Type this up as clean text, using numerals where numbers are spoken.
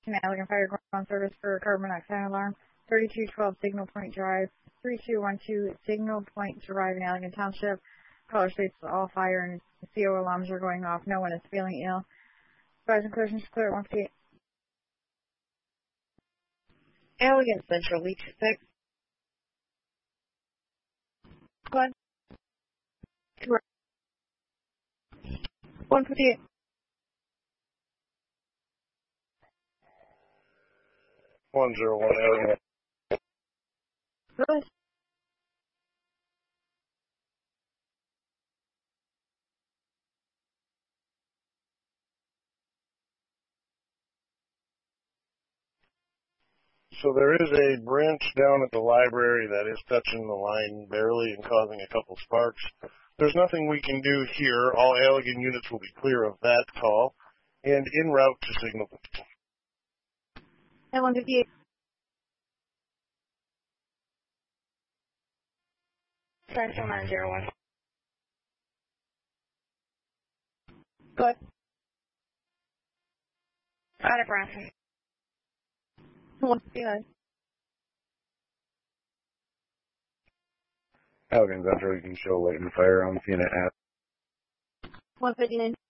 Allegan Fire Ground Service for carbon monoxide alarm. 3212 Signal Point Drive. 3212 Signal Point Drive in Allegan Township. Caller states all fire and CO alarms are going off. No one is feeling ill. Fires and clearsons clear at 158. Allegan Central Leach 6. One. 158. (101) Allegan. Good. So there is a branch down at the library that is touching the line barely and causing a couple sparks. There's nothing we can do here. All Allegan units will be clear of that call and en route to Signal Point. At 158. Central 901. Good. Got it, Branson. 159. Allegan Central, you can show latent fire on the unit at 159.